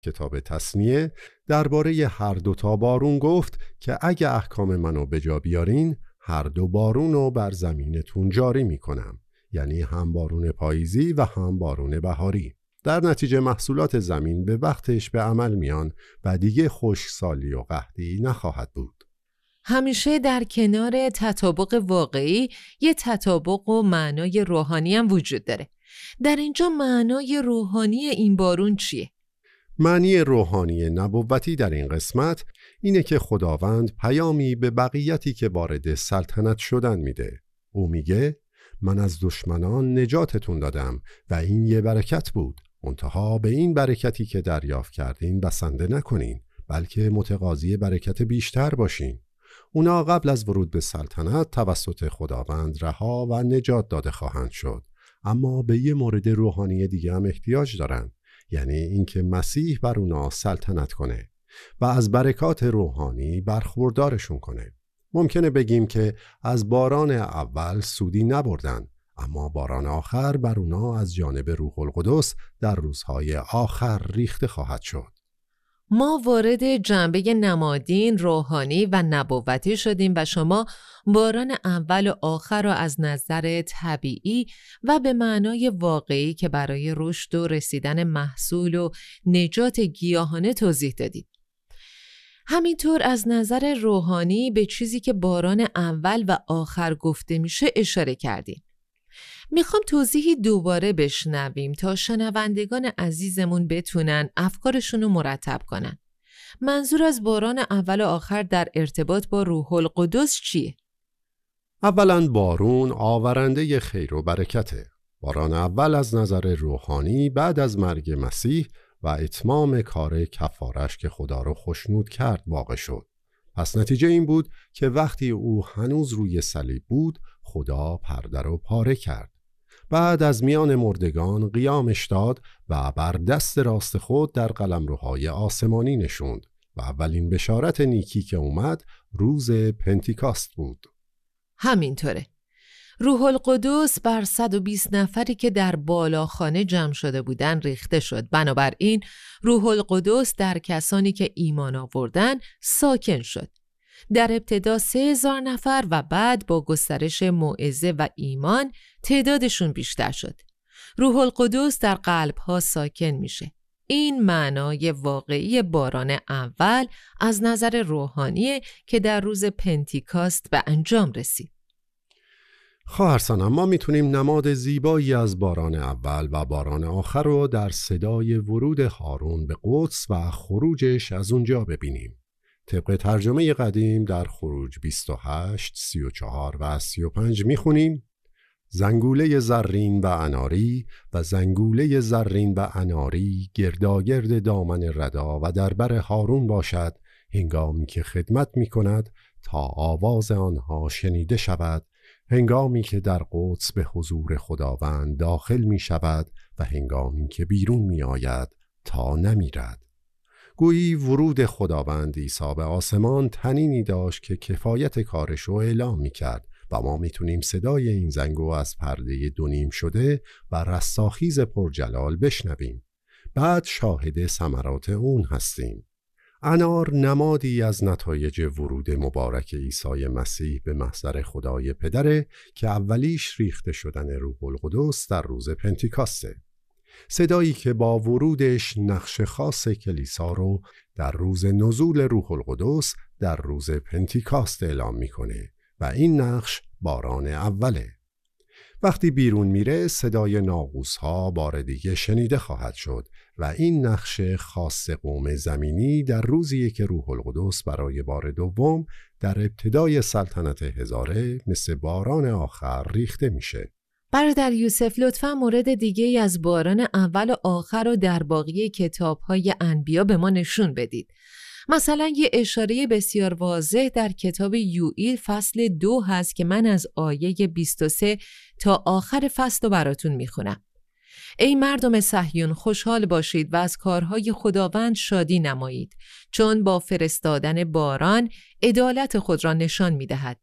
کتاب تثنیه درباره هر دوتا بارون گفت که اگه احکام منو به جا بیارین هر دو بارون رو بر زمینتون جاری میکنم، یعنی هم بارون پاییزی و هم بارون بهاری. در نتیجه محصولات زمین به وقتش به عمل میان و دیگه خشکسالی و قحطی نخواهد بود. همیشه در کنار تطابق واقعی یه تطابق و معنای روحانی هم وجود داره. در اینجا معنای روحانی این بارون چیه؟ معنی روحانی نبوتی در این قسمت اینه که خداوند پیامی به بقیتی که وارد سلطنت شدن میده. او میگه من از دشمنان نجاتتون دادم و این یه برکت بود. منتها به این برکتی که دریافت کردین بسنده نکنین، بلکه متقاضی برکت بیشتر باشین. اونا قبل از ورود به سلطنت توسط خداوند رها و نجات داده خواهند شد، اما به یه مورد روحانی دیگه هم احتیاج دارن، یعنی اینکه مسیح بر اونا سلطنت کنه و از برکات روحانی برخوردارشون کنه. ممکنه بگیم که از باران اول سودی نبردن، اما باران آخر بر اونا از جانب روح القدس در روزهای آخر ریخته خواهد شد. ما وارد جنبه نمادین، روحانی و نبوتی شدیم و شما باران اول و آخر را از نظر طبیعی و به معنای واقعی که برای رشد و رسیدن محصول و نجات گیاهانه توضیح دادید. همینطور از نظر روحانی به چیزی که باران اول و آخر گفته میشه اشاره کردیم. میخوام توضیحی دوباره بشنویم تا شنوندگان عزیزمون بتونن افکارشون رو مرتب کنن. منظور از باران اول و آخر در ارتباط با روح القدس چیه؟ اولاً بارون آورنده خیر و برکته. باران اول از نظر روحانی بعد از مرگ مسیح و اتمام کار کفارش که خدا رو خوشنود کرد واقع شد. پس نتیجه این بود که وقتی او هنوز روی صلیب بود خدا پرده رو پاره کرد. بعد از میان مردگان قیامش داد و بر دست راست خود در قلمروهای آسمانی نشوند و اولین بشارت نیکی که اومد روز پنتیکاست بود. همینطوره. روح القدس بر 120 نفری که در بالاخانه جمع شده بودن ریخته شد. بنابراین روح القدس در کسانی که ایمان آوردن ساکن شد. در ابتدا 3000 نفر و بعد با گسترش موعظه و ایمان تعدادشون بیشتر شد. روح القدس در قلب‌ها ساکن میشه. این معنای واقعی باران اول از نظر روحانیه که در روز پنتیکاست به انجام رسید. خواهرسان، ما میتونیم نماد زیبایی از باران اول و باران آخر رو در صدای ورود هارون به قدس و خروجش از اونجا ببینیم. طبق ترجمه قدیم در خروج 28، 34 و 35 میخونیم: زنگوله زرین و اناری و زنگوله زرین و اناری گرداگرد دامن ردا و در بر هارون باشد هنگامی که خدمت میکند تا آواز آنها شنیده شود، هنگامی که در قدس به حضور خداوند داخل می شود و هنگامی که بیرون می آید تا نمیرد. گویی ورود خداوند عیسی به آسمان طنینی داشت که کفایت کارش رو اعلام می کرد و ما می تونیم صدای این زنگو از پرده دونیم شده و رستاخیز پرجلال بشنویم. بعد شاهد ثمرات اون هستیم. انار نمادی از نتایج ورود مبارک عیسی مسیح به محضر خدای پدره که اولیش ریخته شدن روح القدس در روز پنتیکاسته. صدایی که با ورودش نقش خاص کلیسا رو در روز نزول روح القدس در روز پنتیکاست اعلام میکنه و این نقش باران اوله. وقتی بیرون میره صدای ناقوس‌ها بار دیگه شنیده خواهد شد و این نقش خاص قوم زمینی در روزیه که روح القدس برای بار دوم در ابتدای سلطنت هزاره مثل باران آخر ریخته میشه. برادر یوسف، لطفاً مورد دیگه از باران اول و آخر رو در باقی کتاب‌های انبیا به ما نشون بدید. مثلا یه اشاره بسیار واضح در کتاب یوئیل فصل 2 هست که من از آیه 23 تا آخر فصل رو براتون میخونم. ای مردم صهیون، خوشحال باشید و از کارهای خداوند شادی نمایید، چون با فرستادن باران عدالت خود را نشان میدهد.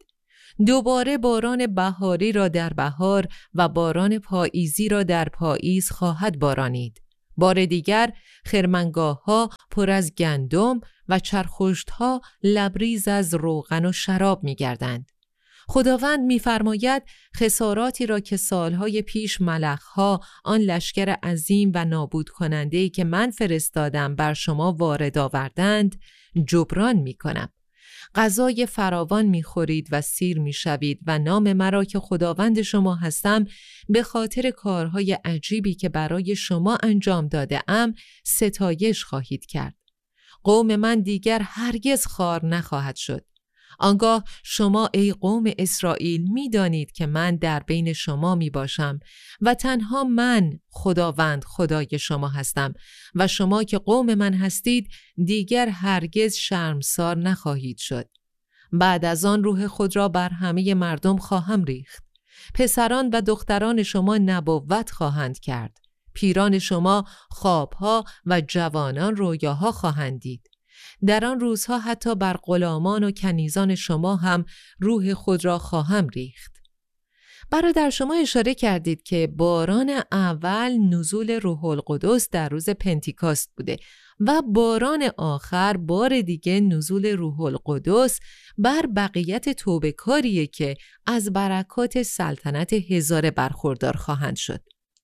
دوباره باران بهاری را در بهار و باران پاییزی را در پاییز خواهد بارانید. بار دیگر خرمنگاه‌ها پر از گندم و چرخشت‌ها لبریز از روغن و شراب می‌گردند. خداوند می‌فرماید خساراتی را که سالهای پیش ملخ‌ها آن لشکر عظیم و نابود کننده‌ای که من فرستادم بر شما وارد آوردند جبران می‌کنم. غذای فراوان می‌خورید و سیر می‌شوید و نام مرا که خداوند شما هستم به خاطر کارهای عجیبی که برای شما انجام داده‌ام ستایش خواهید کرد. قوم من دیگر هرگز خوار نخواهد شد. آنگاه شما ای قوم اسرائیل می‌دانید که من در بین شما میباشم و تنها من خداوند خدای شما هستم و شما که قوم من هستید دیگر هرگز شرمسار نخواهید شد. بعد از آن روح خود را بر همه مردم خواهم ریخت. پسران و دختران شما نبوت خواهند کرد. پیران شما خوابها و جوانان رویاها خواهند دید. در آن روزها حتی بر غلامان و کنیزان شما هم روح خود را خواهم ریخت. برادر شما اشاره کردید که باران اول نزول روح القدس در روز پنتیکاست بوده و باران آخر بار دیگه نزول روح القدس بر بقیت توبه‌کاریه که از برکات سلطنت هزاره برخوردار خواهند شد.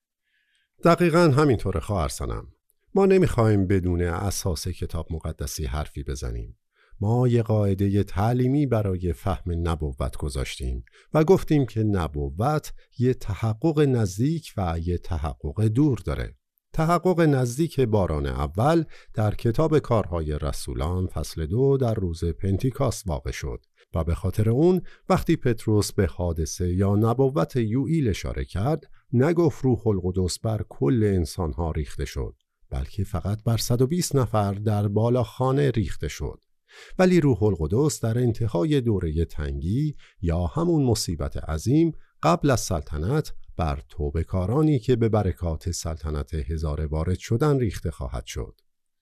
دقیقاً همینطوره خواهر سنم. ما نمیخوایم بدون اساس کتاب مقدسی حرفی بزنیم. ما یه قاعده تعلیمی برای فهم نبوت گذاشتیم و گفتیم که نبوت یه تحقق نزدیک و یه تحقق دور داره. تحقق نزدیک باران اول در کتاب کارهای رسولان فصل 2 در روز پنتیکاست واقع شد و به خاطر اون وقتی پتروس به حادثه یا نبوت یوئیل اشاره کرد نگفت روح القدس بر کل انسانها ریخته شد، بلکه فقط بر 120 نفر در بالاخانه ریخته شد. ولی روح القدس در انتهای دوره تنگی یا همون مصیبت عظیم قبل از سلطنت بر توبه‌کارانی که به برکات سلطنت هزاره وارد شدن ریخته خواهد شد.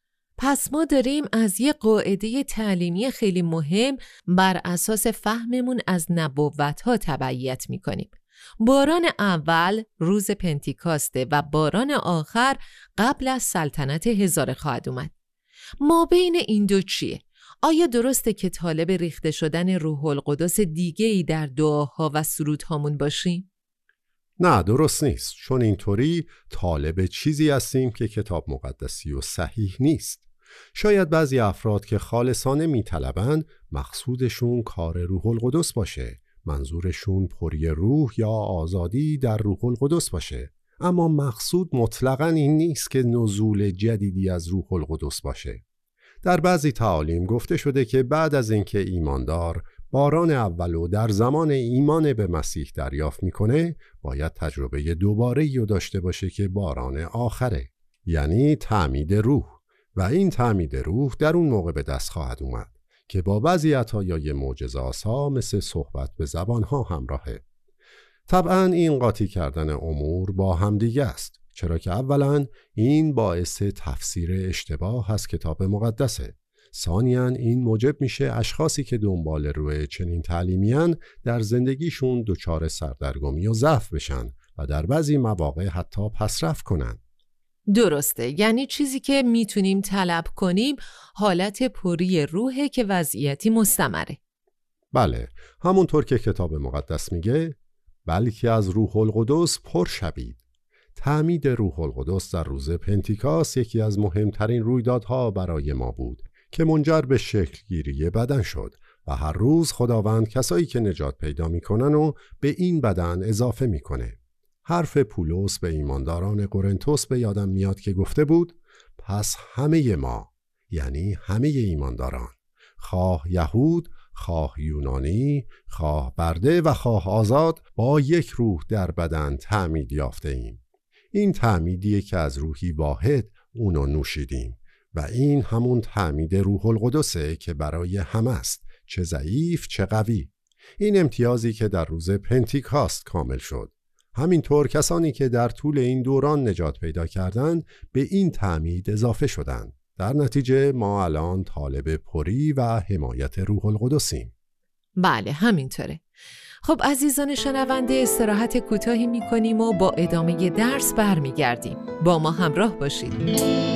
پس ما داریم از یک قاعده تعلیمی خیلی مهم بر اساس فهممون از نبوت‌ها تبعیت می‌کنیم. باران اول روز پنتیکاسته و باران آخر قبل از سلطنت هزاره خواهد اومد. ما بین این دو چیه؟ آیا درسته که طالب ریخته شدن روح القدس دیگه‌ای در دعاها و سرودهامون باشیم؟ نه، درست نیست، چون اینطوری طالب چیزی هستیم که کتاب مقدسی و صحیح نیست. شاید بعضی افراد که خالصانه میطلبند مقصودشون کار روح القدس باشه، منظورشون پری روح یا آزادی در روح القدس باشه، اما مقصود مطلقاً این نیست که نزول جدیدی از روح القدس باشه. در بعضی تعالیم گفته شده که بعد از اینکه ایماندار باران اولو در زمان ایمان به مسیح دریافت میکنه باید تجربه دوباره‌ای رو داشته باشه که باران آخره، یعنی تعمید روح، و این تعمید روح در اون موقع به دست خواهد اومد که با بعضی عطایای معجزه‌آسا مثل صحبت به زبانها همراهه. طبعاً این قاطی کردن امور با هم دیگه است، چرا که اولاً این باعث تفسیر اشتباه از کتاب مقدسه. ثانیاً این موجب میشه اشخاصی که دنبال روی چنین تعلیمیان در زندگیشون دچار سردرگمی و ضعف بشن و در بعضی مواقع حتی پسرفت کنن. درسته، یعنی چیزی که میتونیم طلب کنیم حالت پری روحه که وضعیتی مستمره. بله، همونطور که کتاب مقدس میگه بلکه از روح القدس پر شوید. تعمید روح القدس در روز پنتیکاست یکی از مهمترین رویدادها برای ما بود که منجر به شکل گیری بدن شد و هر روز خداوند کسایی که نجات پیدا میکنن و به این بدن اضافه میکنه. حرف پولس به ایمانداران قرنتوس به یادم میاد که گفته بود پس همه ما، یعنی همه ایمانداران، خواه یهود، خواه یونانی، خواه برده و خواه آزاد، با یک روح در بدن تعمید یافته ایم. این تعمیدیه که از روحی واحد اونو نوشیدیم و این همون تعمید روح القدسه که برای همه است، چه ضعیف چه قوی. این امتیازی که در روز پنتیکاست کامل شد. همینطور کسانی که در طول این دوران نجات پیدا کردند به این تعمید اضافه شدند. در نتیجه ما الان طالب پری و حمایت روح القدسیم. بله، همینطوره. خب عزیزان شنونده، استراحت کوتاهی می‌کنیم و با ادامه درس برمیگردیم. با ما همراه باشید.